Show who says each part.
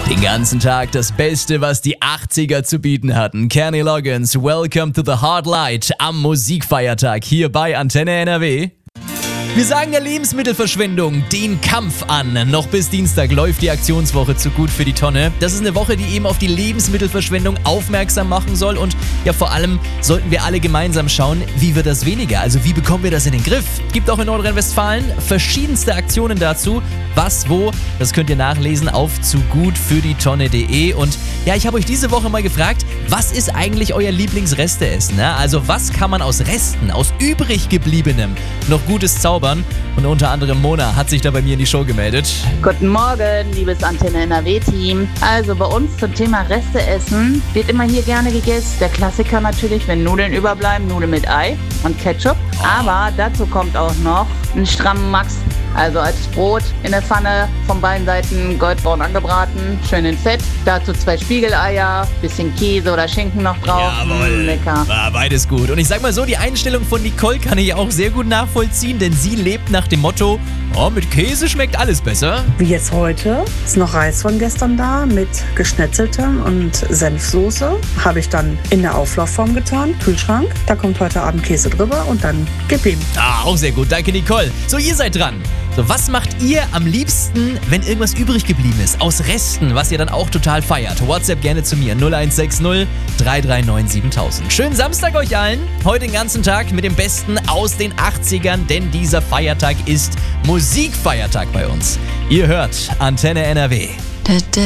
Speaker 1: Den ganzen Tag das Beste, was die 80er zu bieten hatten. Kenny Loggins, Welcome to the Hard Light am Musikfeiertag hier bei Antenne NRW. Wir sagen der Lebensmittelverschwendung den Kampf an. Noch bis Dienstag läuft die Aktionswoche zu gut für die Tonne. Das ist eine Woche, die eben auf die Lebensmittelverschwendung aufmerksam machen soll. Und ja, vor allem sollten wir alle gemeinsam schauen, wie wird das weniger? Also wie bekommen wir das in den Griff? Gibt auch in Nordrhein-Westfalen verschiedenste Aktionen dazu. Was, wo, das könnt ihr nachlesen auf zugutfürdietonne.de. Und ja, ich habe euch diese Woche mal gefragt, was ist eigentlich euer Lieblingsresteessen? Ne? Also was kann man aus Resten, aus übrig gebliebenem noch Gutes zaubern? Und unter anderem Mona hat sich da bei mir in die Show gemeldet.
Speaker 2: Guten Morgen, liebes Antenne NRW-Team. Also bei uns zum Thema Resteessen wird immer hier gerne gegessen. Der Klassiker natürlich, wenn Nudeln überbleiben, Nudeln mit Ei und Ketchup. Aber dazu kommt auch noch ein strammen Max. Also als Brot in der Pfanne von beiden Seiten goldbraun angebraten, schön in Fett. Dazu 2 Spiegeleier, bisschen Käse oder Schinken noch drauf.
Speaker 1: Jawohl.
Speaker 2: Lecker.
Speaker 1: Ja, beides gut. Und ich sag mal so, die Einstellung von Nicole kann ich auch sehr gut nachvollziehen, denn sie lebt nach dem Motto, oh, mit Käse schmeckt alles besser.
Speaker 3: Wie jetzt heute ist noch Reis von gestern da mit geschnetzeltem und Senfsoße. Habe ich dann in der Auflaufform getan, Kühlschrank. Da kommt heute Abend Käse drüber und dann gib ihm.
Speaker 1: Ah, auch sehr gut. Danke, Nicole. So, ihr seid dran. So, was macht ihr am liebsten, wenn irgendwas übrig geblieben ist? Aus Resten, was ihr dann auch total feiert. WhatsApp gerne zu mir. 0160 339 7000. Schönen Samstag euch allen. Heute den ganzen Tag mit dem Besten aus den 80ern, denn dieser Feiertag ist Musikfeiertag bei uns. Ihr hört Antenne NRW.